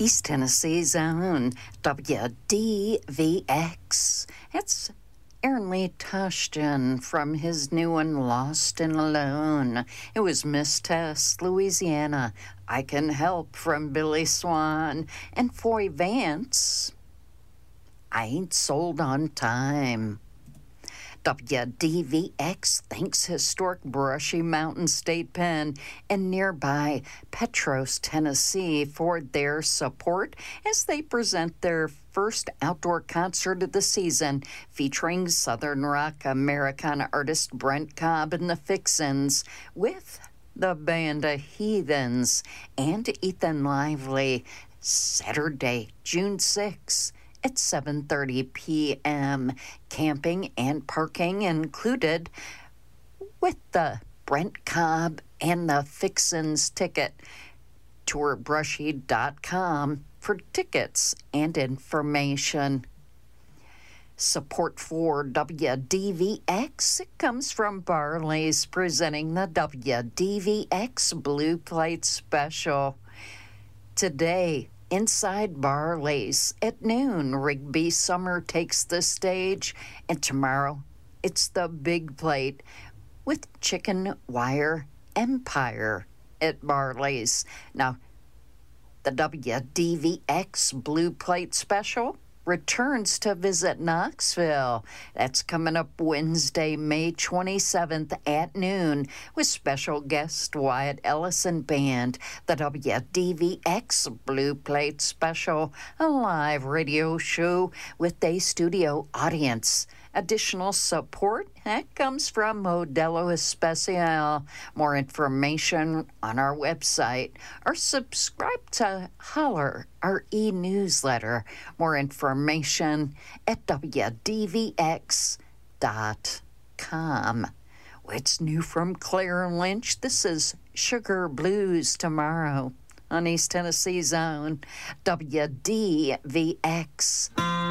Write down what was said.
East Tennessee's own WDVX. It's Aaron Lee Tushton from his new one, Lost and Alone. It was Miss Tess, Louisiana. I Can Help from Billy Swan. And Foy Vance, I Ain't Sold on Time. WDVX thanks historic Brushy Mountain State Pen and nearby Petros, Tennessee for their support as they present their first outdoor concert of the season featuring Southern Rock Americana artist Brent Cobb and the Fixins with the Band of Heathens and Ethan Lively, Saturday, June 6th. At 7:30 p.m. Camping and parking included with the Brent Cobb and the Fixins ticket. Tourbrushy.com for tickets and information. Support for WDVX comes from Barley's presenting the WDVX Blue Plate Special. Today, inside Barley's at noon, Rigby Summer takes the stage, and tomorrow it's the Big Plate with Chicken Wire Empire at Barley's. Now, the WDVX Blue Plate Special returns to visit Knoxville. That's coming up Wednesday, May 27th at noon with special guest Wyatt Ellison Band. The WDVX Blue Plate Special, a live radio show with a studio audience. Additional support that comes from Modelo Especial. More information on our website or subscribe to Holler, our e-newsletter. More information at WDVX.com. What's new from Claire Lynch? This is Sugar Blues tomorrow on East Tennessee's own WDVX.